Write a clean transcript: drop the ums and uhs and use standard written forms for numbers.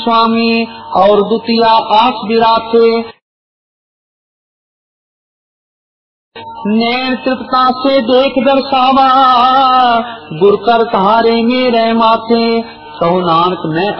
स्वामी और द्वितीय आकाश विराते। नैन तृप्ता से देख दर्शावा, गुरकर कहारे मेरे माथे। कहो नानक मैं